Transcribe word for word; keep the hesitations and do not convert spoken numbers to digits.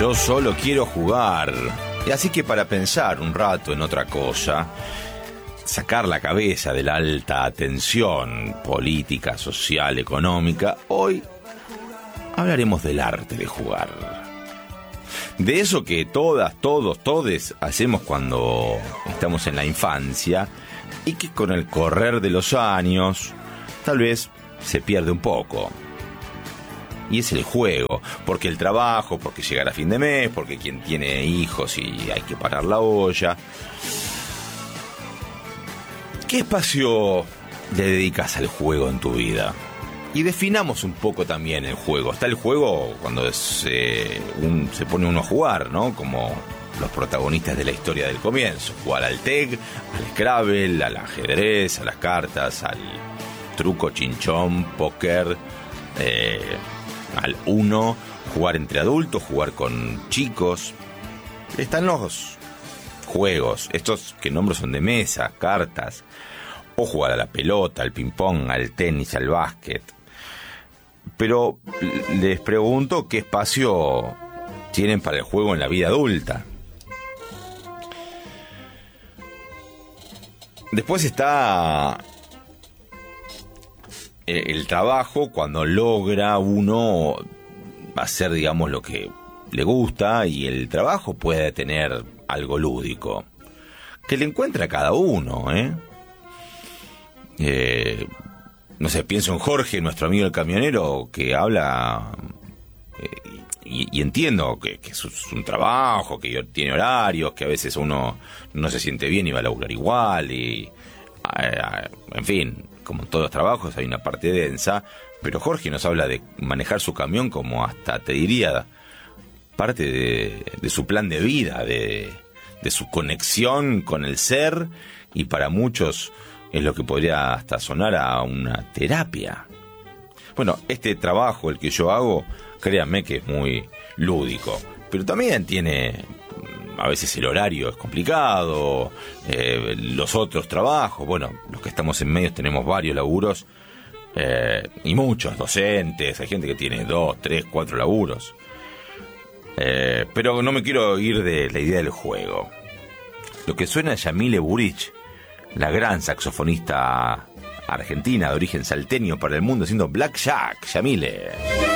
Yo solo quiero jugar. Y así que para pensar un rato en otra cosa, sacar la cabeza de la alta tensión política, social, económica, hoy hablaremos del arte de jugar. De eso que todas, todos, todes hacemos cuando estamos en la infancia y que con el correr de los años tal vez se pierde un poco. Y es el juego, porque el trabajo, porque llegar a fin de mes, porque quien tiene hijos y hay que parar la olla. ¿Qué espacio le dedicas al juego en tu vida? Y definamos un poco también el juego. Está el juego cuando se, un, se pone uno a jugar, ¿no? Como los protagonistas de la historia del comienzo. Jugar al Teg, al Scrabble, al ajedrez, a las cartas, al truco, chinchón, póker, eh, al uno, jugar entre adultos, jugar con chicos. Están los juegos, estos que nombro son de mesa, cartas, o jugar a la pelota, al ping-pong, al tenis, al básquet. Pero les pregunto qué espacio tienen para el juego en la vida adulta. Después está el trabajo, cuando logra uno hacer, digamos, lo que le gusta, y el trabajo puede tener algo lúdico que le encuentra a cada uno, ¿eh? Eh, no sé, pienso en Jorge, nuestro amigo el camionero, que habla eh, y, y entiendo que, que es un trabajo, que tiene horarios, que a veces uno no se siente bien y va a laburar igual, y eh, en fin, como en todos los trabajos hay una parte densa, pero Jorge nos habla de manejar su camión como hasta, te diría, parte de, de su plan de vida, de, de su conexión con el ser, y para muchos es lo que podría hasta sonar a una terapia. Bueno, este trabajo, el que yo hago, créanme que es muy lúdico, pero también tiene, a veces el horario es complicado, eh, los otros trabajos, bueno, los que estamos en medios tenemos varios laburos, eh, y muchos docentes, hay gente que tiene dos, tres, cuatro laburos. Eh, pero no me quiero ir de la idea del juego. Lo que suena es Yamile Buric, la gran saxofonista argentina de origen salteño para el mundo, haciendo Blackjack. Yamile.